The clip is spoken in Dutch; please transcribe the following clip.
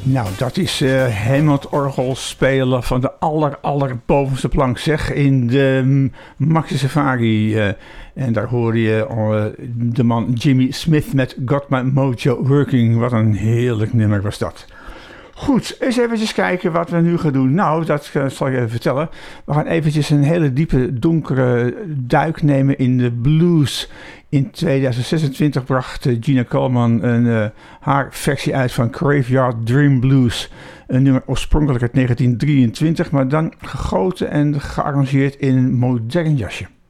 Nou, dat is Hammond-orgel spelen van de allerbovenste plank, zeg, in de Maxi Safari. En daar hoorde je de man Jimmy Smith met Got My Mojo Working. Wat een heerlijk nummer was dat. Goed, eens eventjes kijken wat we nu gaan doen. Nou, dat zal ik even vertellen. We gaan eventjes een hele diepe, donkere duik nemen in de blues. In 2026 bracht Gina Coleman haar versie uit van Graveyard Dream Blues. Een nummer oorspronkelijk uit 1923, maar dan gegoten en gearrangeerd in een modern jasje.